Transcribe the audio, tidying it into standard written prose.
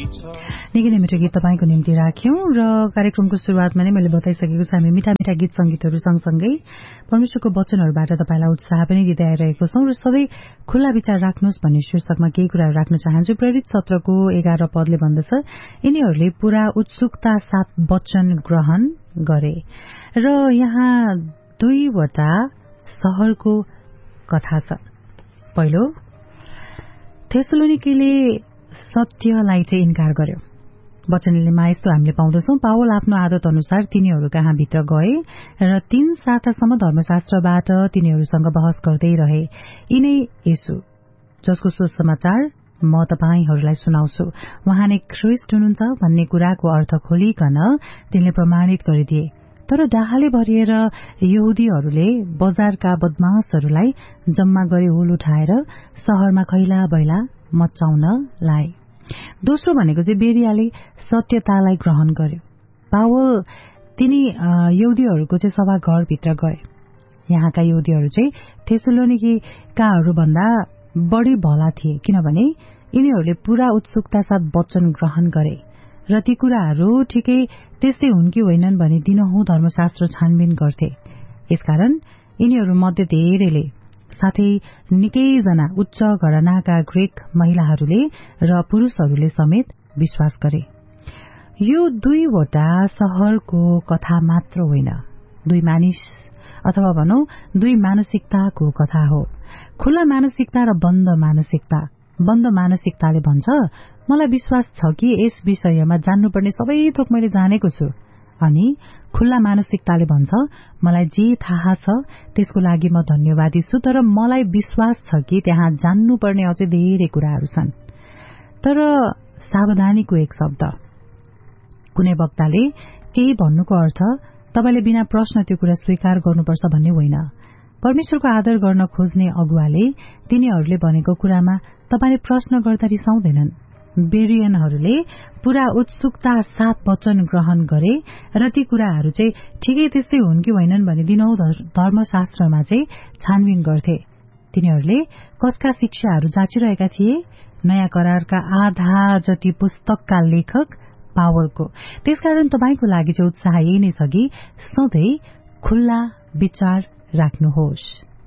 निकै नै मिठो गीत तपाईको निम्ति राख्यौं र कार्यक्रमको शुरुआतमा नै मैले बताइसकेको छु हामी मिठा मिठा गीत संगीतहरू सँगसँगै परमेश्वरको वचनहरूबाट तपाईलाई उत्साह पनि दिँदै आइरहेको छौं र सबै खुल्ला विचार राख्नुहोस् भन्ने शीर्षकमा केही कुराहरू राख्न चाहन्छु। प्रेरित 17 को 11 पदले भन्दछ, यिनीहरूले पूरा उत्सुकता साथ वचन ग्रहण गरे। र यहाँ दुईवटा शहरको कथा छ। पहिलो, थेसलोनिकेले सत्यलाई चाहिँ इन्कार गर्यो। वचनलेमा यस्तो हामीले पाउँदछौं, पावल आफ्नो आदत अनुसार तिनीहरू कहाँ भित्र गए र 3 सातासम्म धर्मशास्त्रबाट तिनीहरूसँग बहस गर्दै रहे। यिनै येशू जसको सुसमाचार म तपाईहरूलाई सुनाउँछु, उहाँ नै ख्रीष्ट हुनुहुन्छ भन्ने कुराको अर्थ खोलिकन तिनले प्रमाणित गरिदिए। तर डाहाले भरिएर यहुदीहरूले बजारका बदमाशहरूलाई जम्मा गरी हुल उठाएर शहरमा खैला बैला मचाउन लाए। दोस्रो भनेको चाहिँ बेरियाले सत्यतालाई ग्रहण गर्यो। पावल तिनी यहुदीहरूको चाहिँ सभाघरभित्र गए। यहाँका यहुदीहरू चाहिँ थेसलोनिकेकाहरू भन्दा बढी भला थिए, किनभने यिनीहरूले पूरा उत्सुकता साथ वचन ग्रहण गरे र ती कुराहरू ठिकै त्यस्तै हुन् कि होइनन् भनी दिनहुँ धर्मशास्त्र छानबिन गर्थे। यसकारण यिनीहरू मध्ये धेरैले साथै निकैजना उच्च घरानाका ग्रीक महिलाहरूले र पुरुषहरूले समेत विश्वास गरे। यो दुईवटा शहरको कथा मात्र होइन, दुई मानिस अथवा भनौं दुई मानसिकताको कथा हो। खुला मानसिकता र बन्द मानसिकता। बन्द मानसिकताले भन्छ, मलाई विश्वास छ कि यस विषयमा जान्नुपर्ने सबै थोक मैले जानेको छु। अनि खुल्ला मानसिकताले भन्छ, मलाई जे थाहा छ त्यसको लागि म धन्यवादी छु, तर मलाई विश्वास छ कि त्यहाँ जान्नुपर्ने अझै धेरै कुराहरू छन्। तर सावधानीको एक शब्द। कुनै वक्ताले केही भन्नुको अर्थ तपाईले बिना प्रश्न त्यो कुरा स्वीकार गर्नुपर्छ भन्ने होइन। परमेश्वरको आदर गर्न खोज्ने अगुवाले तिनीहरूले भनेको कुरामा तपाईले प्रश्न गर्दा रिसाउँदैनन्। बेरियनहरूले पूरा उत्सुकता साथ वचन ग्रहण गरे र ती कुराहरू चाहिँ ठिकै त्यस्तै हुन् कि होइनन् भनी दिनहुँ धर्मशास्त्रमा चाहिँ छानबिन गर्थे। तिनीहरूले कसका शिक्षाहरू जाँचिरहेका थिए? नयाँ करारका आधा जति पुस्तकका लेखक पावलको। त्यसकारण तपाईको लागि चाहिँ उत्साह यही नै छ कि सधैँ खुल्ला विचार राख्नुहोस्।